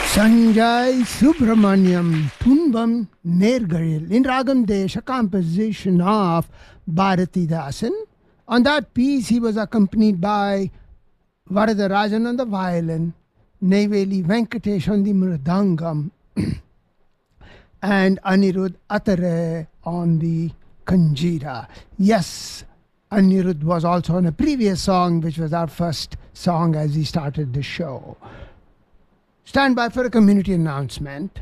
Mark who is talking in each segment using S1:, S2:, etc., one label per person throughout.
S1: Sanjay Subramaniam Tunbam Nergaril in Ragam Desh, a composition of Bharatidasan. On that piece, he was accompanied by Varadarajan on the violin, Neyveli Venkatesh on the mridangam, and Anirudh Atare on the kanjira. Yes, Anirudh was also on a previous song, which was our first song as we started the show. Stand by for a community announcement.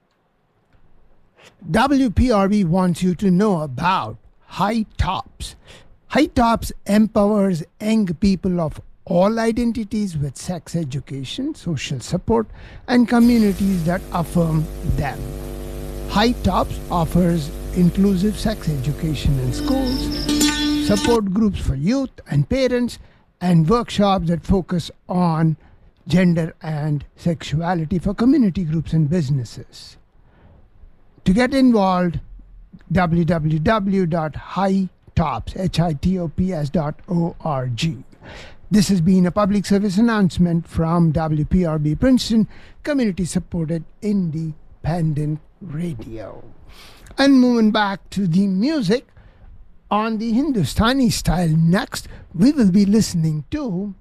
S1: WPRB wants you to know about High Tops. High Tops empowers young people of all identities with sex education, social support, and communities that affirm them. High Tops offers inclusive sex education in schools, support groups for youth and parents, and workshops that focus on gender and sexuality for community groups and businesses. To get involved, www.hitops.org. This has been a public service announcement from WPRB Princeton, community-supported independent radio. And moving back to the music, on the Hindustani style next, we will be listening to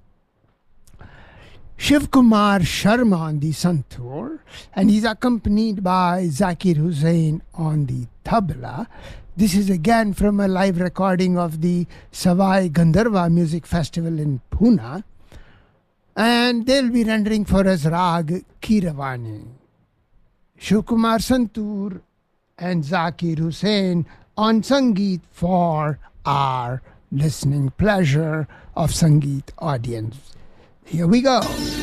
S1: Shiv Kumar Sharma on the santoor, and he's accompanied by Zakir Hussain on the tabla. This is again from a live recording of the Savai Gandharva Music Festival in Pune, and they'll be rendering for us Rag Kiravani. Shiv Kumar Santoor and Zakir Hussain on Sangeet for our listening pleasure of Sangeet audience. Here we go.